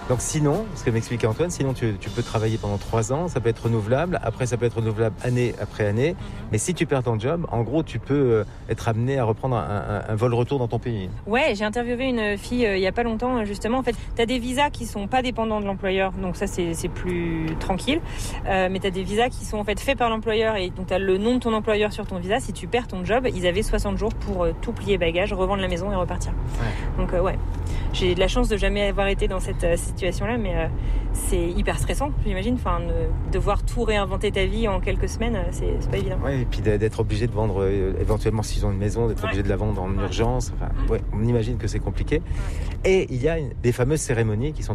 Donc sinon, ce que m'expliquait Antoine, sinon tu peux travailler pendant 3 ans, ça peut être renouvelable, après ça peut être renouvelable année après année, mais si tu perds ton job, en gros tu peux être amené à reprendre un vol retour dans ton pays. Ouais, j'ai interviewé une fille il y a pas longtemps justement. En fait, tu as des visas qui sont pas dépendants de l'employeur, donc ça c'est plus tranquille, mais tu as des visas qui sont en fait faits par l'employeur et donc tu as le nom de ton employeur sur ton visa. Si tu perds ton job, ils avaient 60 jours pour tout plier bagages, revendre la maison et repartir. Ouais. Donc ouais, j'ai de la chance de jamais avoir été dans cette situation-là, mais c'est hyper stressant, j'imagine. Enfin, devoir tout réinventer ta vie en quelques semaines, c'est pas évident. Ouais, et puis d'être obligé de vendre éventuellement s'ils ont une maison, d'être obligé de la vendre en urgence. Enfin, ouais, on imagine que c'est compliqué. Et il y a des fameuses cérémonies qui sont